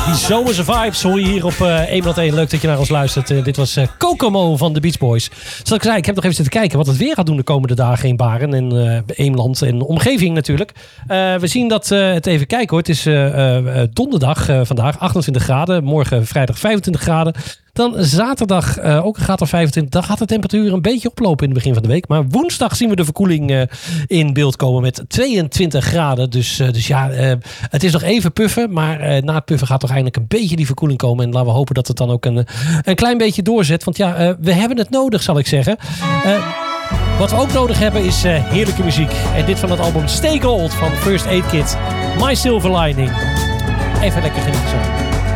Die zomerse vibes hoor je hier op 101. Leuk dat je naar ons luistert. Dit was Kokomo van de Beach Boys. Zoals ik zei, ik heb nog even zitten kijken wat het weer gaat doen de komende dagen in Baren en Eemland en omgeving natuurlijk. We zien dat, het even kijken hoor, het is donderdag vandaag, 28 graden. Morgen vrijdag 25 graden. Dan zaterdag ook een graad of 25. Dan gaat de temperatuur een beetje oplopen in het begin van de week. Maar woensdag zien we de verkoeling in beeld komen met 22 graden. Dus ja, het is nog even puffen. Maar na het puffen gaat toch eindelijk een beetje die verkoeling komen. En laten we hopen dat het dan ook een klein beetje doorzet. Want ja, we hebben het nodig, zal ik zeggen. Wat we ook nodig hebben is heerlijke muziek. En dit van het album Stay Gold van First Aid Kit. My Silver Lining. Even lekker genieten zo.